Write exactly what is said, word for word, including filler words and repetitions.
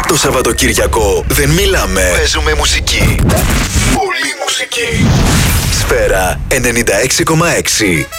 Το Σαββατοκύριακο δεν μιλάμε, παίζουμε μουσική. Πολύ μουσική. Σφαίρα ενενήντα έξι κόμμα έξι.